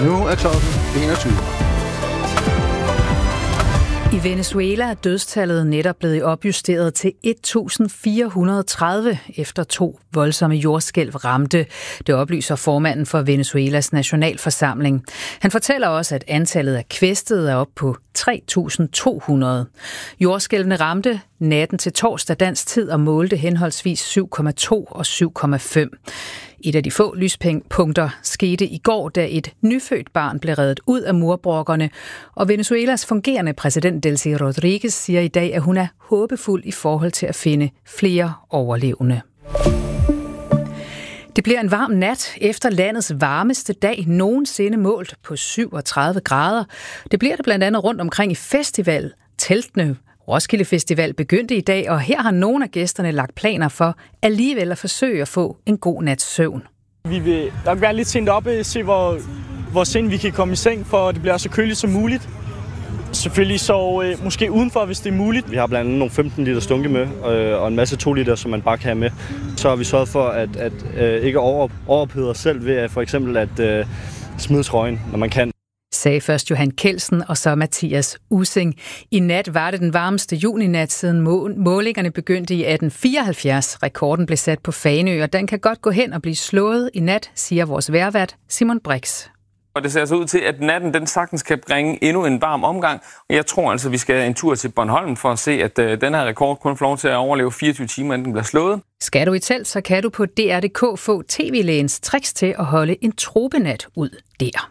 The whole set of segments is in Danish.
Nu er klokken 21. I Venezuela er dødstallet netop blevet opjusteret til 1430 efter 2 voldsomme jordskælv ramte. Det oplyser formanden for Venezuelas nationalforsamling. Han fortæller også, at antallet af kvæstede er op på 3.200. Jordskælvene ramte natten til torsdag dansk tid og målte henholdsvis 7,2 og 7,5. Et af de få lyspunkter skete i går, da et nyfødt barn blev reddet ud af murbrokkerne, og Venezuelas fungerende præsident Delcy Rodriguez siger i dag, at hun er håbefuld i forhold til at finde flere overlevende. Det bliver en varm nat efter landets varmeste dag nogensinde målt på 37 grader. Det bliver det blandt andet rundt omkring i festivalteltene. Roskilde Festival begyndte i dag, og her har nogle af gæsterne lagt planer for alligevel at forsøge at få en god nats søvn. Vi vil nok være lidt sent oppe, se hvor sent vi kan komme i seng, for det bliver så køligt som muligt. Selvfølgelig sove måske udenfor, hvis det er muligt. Vi har blandt andet nogle 15 liter stunke med, og en masse 2 liter, som man bare kan have med. Så har vi sørget for at ikke overophede os selv ved for eksempel at smide trøjen, når man kan. Sagde først Johan Kelsen og så Mathias Ussing. I nat var det den varmeste juninat siden målingerne begyndte i 1874. Rekorden blev sat på Fanø, og den kan godt gå hen og blive slået i nat, siger vores vejrvært Simon Brix. Og det ser så ud til, at natten den sagtens kan bringe endnu en varm omgang. Og jeg tror altså, vi skal en tur til Bornholm for at se, at den her rekord kun får lov til at overleve 24 timer, inden den bliver slået. Skal du i telt, så kan du på DR.dk få TV-lægens tricks til at holde en tropenat ud der.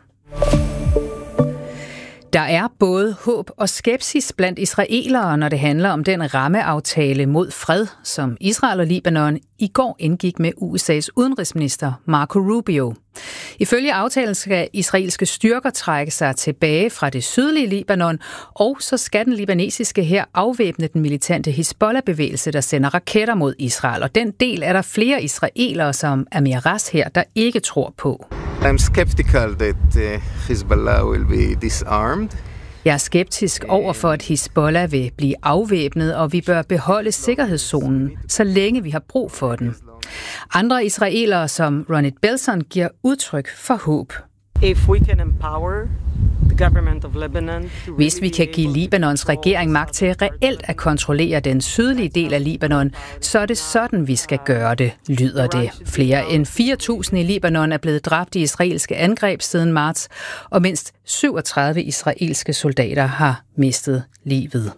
Der er både håb og skepsis blandt israelere, når det handler om den rammeaftale mod fred, som Israel og Libanon i går indgik med USA's udenrigsminister Marco Rubio. Ifølge aftalen skal israelske styrker trække sig tilbage fra det sydlige Libanon, og så skal den libanesiske hær afvæbne den militante Hizbollah-bevægelse, der sender raketter mod Israel. Og den del er der flere israelere, som Amir Ras her, der ikke tror på. I'm skeptical that Hezbollah will be disarmed. Jeg er skeptisk over for, at Hizbollah vil blive afvæbnet, og vi bør beholde sikkerhedszonen, så længe vi har brug for den. Andre israelere som Ronit Belson giver udtryk for håb. Hvis vi kan give Libanons regering magt til reelt at kontrollere den sydlige del af Libanon, så er det sådan, vi skal gøre det, lyder det. Flere end 4.000 i Libanon er blevet dræbt i israelske angreb siden marts, og mindst 37 israelske soldater har mistet livet.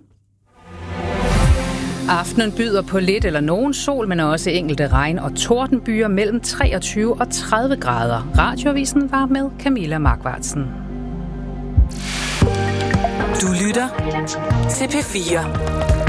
Aftenen byder på lidt eller nogen sol, men også enkelte regn- og tordenbyer mellem 23 og 30 grader. Radioavisen var med Camilla Markvartsen. Du lytter til P4.